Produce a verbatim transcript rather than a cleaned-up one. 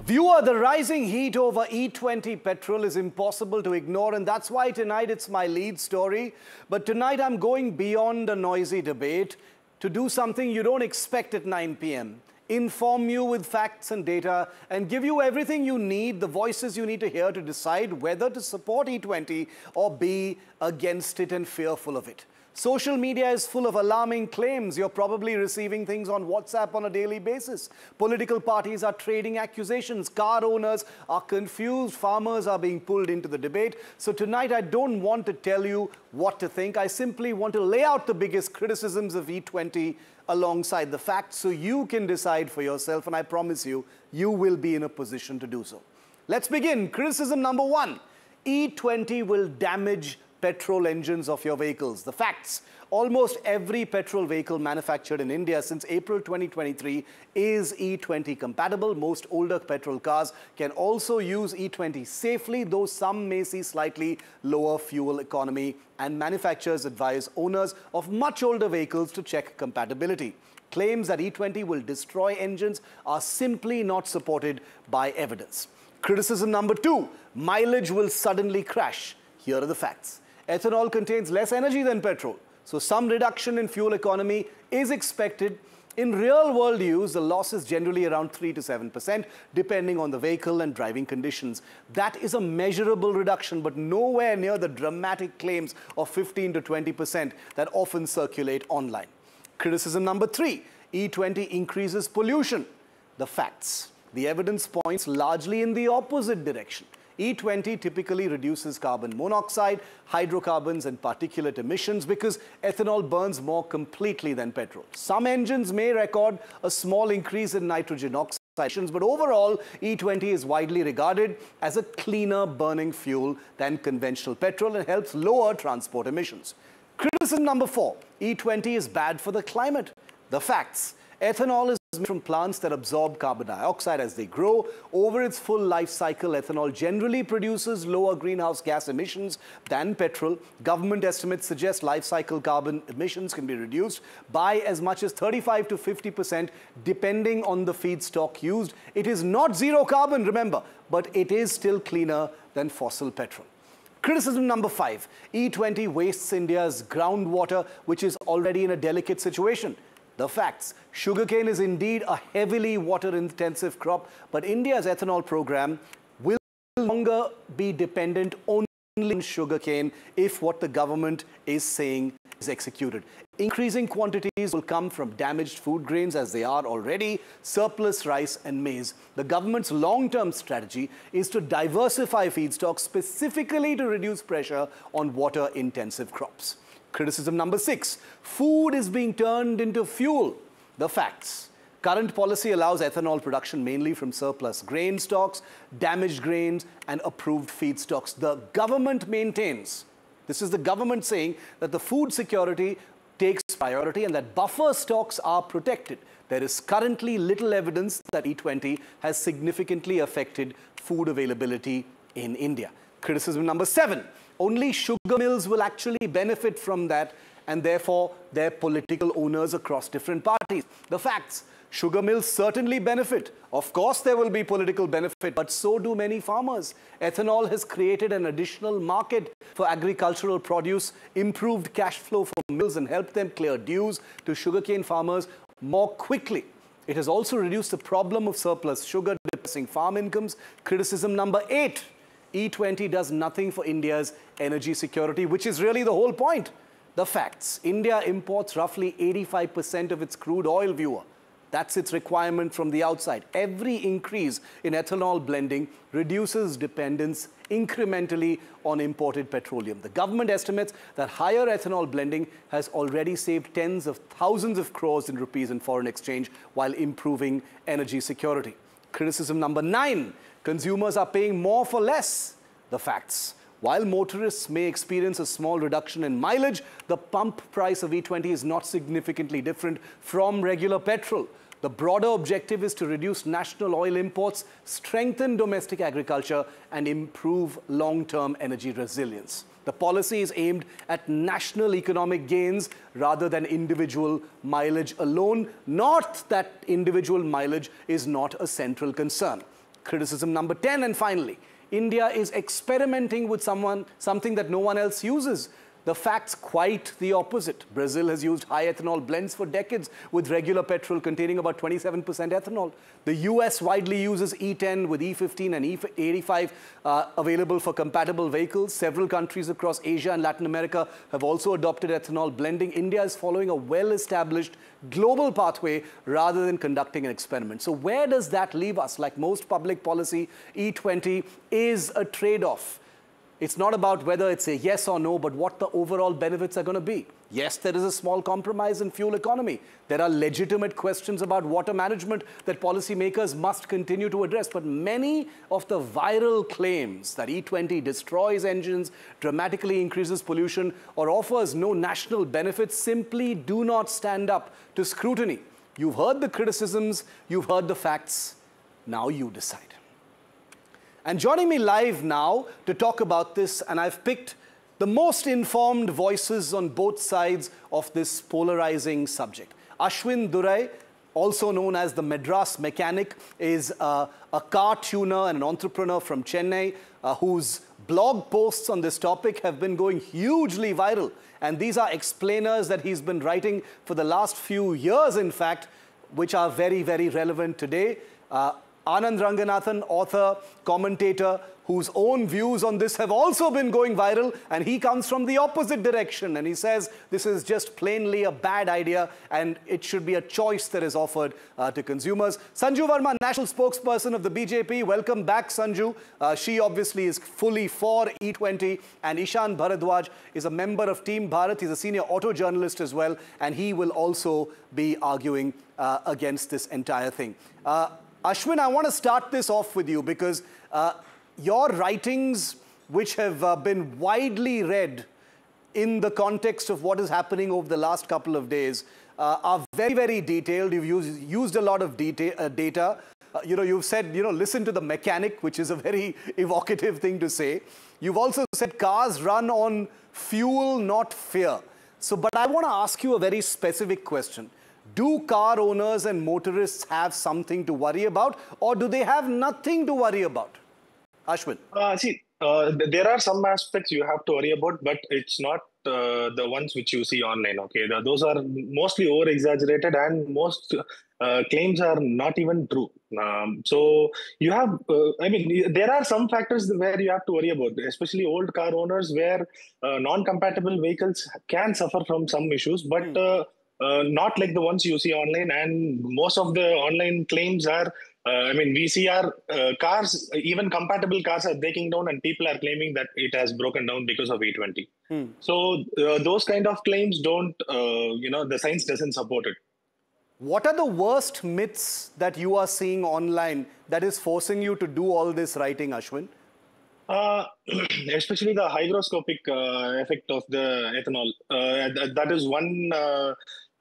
Viewer, the rising heat over E twenty petrol is impossible to ignore, and that's why tonight it's my lead story. But tonight I'm going beyond a noisy debate to do something you don't expect at nine p m Inform you with facts and data and give you everything you need, the voices you need to hear to decide whether to support E twenty or be against it and fearful of it. Social media is full of alarming claims. You're probably receiving things on WhatsApp on a daily basis. Political parties are trading accusations. Car owners are confused. Farmers are being pulled into the debate. So tonight, I don't want to tell you what to think. I simply want to lay out the biggest criticisms of E twenty alongside the facts so you can decide for yourself. And I promise you, you will be in a position to do so. Let's begin. Criticism number one. E twenty will damage petrol engines of your vehicles. The facts: almost every petrol vehicle manufactured in India since April twenty twenty-three is E twenty compatible. Most older petrol cars can also use E twenty safely, though some may see slightly lower fuel economy, and manufacturers advise owners of much older vehicles to check compatibility. Claims that E twenty will destroy engines are simply not supported by evidence. Criticism number two: mileage will suddenly crash. Here are the facts. Ethanol contains less energy than petrol, so some reduction in fuel economy is expected. In real-world use, the loss is generally around three to seven percent, depending on the vehicle and driving conditions. That is a measurable reduction, but nowhere near the dramatic claims of fifteen to twenty percent that often circulate online. Criticism number three: E twenty increases pollution. The facts: the evidence points largely in the opposite direction. E twenty typically reduces carbon monoxide, hydrocarbons and particulate emissions because ethanol burns more completely than petrol. Some engines may record a small increase in nitrogen oxide emissions, but overall E twenty is widely regarded as a cleaner burning fuel than conventional petrol and helps lower transport emissions. Criticism number four: E twenty is bad for the climate. The facts: ethanol is made from plants that absorb carbon dioxide as they grow. Over its full life cycle, ethanol generally produces lower greenhouse gas emissions than petrol. Government estimates suggest life cycle carbon emissions can be reduced by as much as thirty-five to fifty percent depending on the feedstock used. It is not zero carbon, remember, but it is still cleaner than fossil petrol. Criticism number five: E twenty wastes India's groundwater, which is already in a delicate situation. The facts: sugarcane is indeed a heavily water-intensive crop, but India's ethanol program will no longer be dependent only on sugarcane if what the government is saying is executed. Increasing quantities will come from damaged food grains, as they are already, surplus rice and maize. The government's long-term strategy is to diversify feedstocks specifically to reduce pressure on water-intensive crops. Criticism number six: food is being turned into fuel. The facts: current policy allows ethanol production mainly from surplus grain stocks, damaged grains, and approved feedstocks. The government maintains, this is the government saying, that the food security takes priority and that buffer stocks are protected. There is currently little evidence that E twenty has significantly affected food availability in India. Criticism number seven: only sugar mills will actually benefit from that, and therefore their political owners across different parties. The facts: sugar mills certainly benefit. Of course there will be political benefit, but so do many farmers. Ethanol has created an additional market for agricultural produce, improved cash flow for mills, and helped them clear dues to sugarcane farmers more quickly. It has also reduced the problem of surplus sugar, depressing farm incomes. Criticism number eight: E twenty does nothing for India's energy security, which is really the whole point. The facts: India imports roughly eighty-five percent of its crude oil, viewer. That's its requirement from the outside. Every increase in ethanol blending reduces dependence incrementally on imported petroleum. The government estimates that higher ethanol blending has already saved tens of thousands of crores in rupees in foreign exchange while improving energy security. Criticism number nine: consumers are paying more for less. The facts: while motorists may experience a small reduction in mileage, the pump price of E twenty is not significantly different from regular petrol. The broader objective is to reduce national oil imports, strengthen domestic agriculture, and improve long-term energy resilience. The policy is aimed at national economic gains rather than individual mileage alone. Not that individual mileage is not a central concern. criticism number ten. And finally, India is experimenting with someone, something that no one else uses. The fact's quite the opposite. Brazil has used high ethanol blends for decades with regular petrol containing about twenty-seven percent ethanol. The U S widely uses E ten with E fifteen and E eighty-five uh, available for compatible vehicles. Several countries across Asia and Latin America have also adopted ethanol blending. India is following a well-established global pathway rather than conducting an experiment. So where does that leave us? Like most public policy, E twenty is a trade-off. It's not about whether it's a yes or no, but what the overall benefits are going to be. Yes, there is a small compromise in fuel economy. There are legitimate questions about water management that policymakers must continue to address. But many of the viral claims that E twenty destroys engines, dramatically increases pollution, or offers no national benefits simply do not stand up to scrutiny. You've heard the criticisms, you've heard the facts. Now you decide. And joining me live now to talk about this, and I've picked the most informed voices on both sides of this polarizing subject. Ashwin Durai, also known as the Madras Mechanic, is uh, a car tuner and an entrepreneur from Chennai uh, whose blog posts on this topic have been going hugely viral. And these are explainers that he's been writing for the last few years, in fact, which are very, very relevant today. Uh, Anand Ranganathan, author, commentator, whose own views on this have also been going viral, and he comes from the opposite direction, and he says this is just plainly a bad idea and it should be a choice that is offered uh, to consumers. Sanju Verma, national spokesperson of the B J P. Welcome back, Sanju. Uh, she obviously is fully for E twenty, and Ishan Bharadwaj is a member of Team Bharat. He's a senior auto journalist as well, and he will also be arguing uh, against this entire thing. Uh, Ashwin, I want to start this off with you because uh, your writings, which have uh, been widely read in the context of what is happening over the last couple of days, uh, are very, very detailed. You've used, used a lot of data. Uh, data. Uh, you know, you've said, you know, listen to the mechanic, which is a very evocative thing to say. You've also said cars run on fuel, not fear. So, but I want to ask you a very specific question. Do car owners and motorists have something to worry about, or do they have nothing to worry about? Ashwin. Uh, see, uh, there are some aspects you have to worry about, but it's not uh, the ones which you see online. Okay, the, those are mostly over-exaggerated, and most uh, claims are not even true. Um, so you have, uh, I mean, there are some factors where you have to worry about, especially old car owners, where uh, non-compatible vehicles can suffer from some issues, but mm. uh, Uh, not like the ones you see online, and most of the online claims are, uh, I mean, we see our uh, cars, even compatible cars are breaking down, and people are claiming that it has broken down because of E twenty. Hmm. So uh, those kind of claims don't, uh, you know, the science doesn't support it. What are the worst myths that you are seeing online that is forcing you to do all this writing, Ashwin? Uh, especially the hygroscopic uh, effect of the ethanol. Uh, that, that is one uh,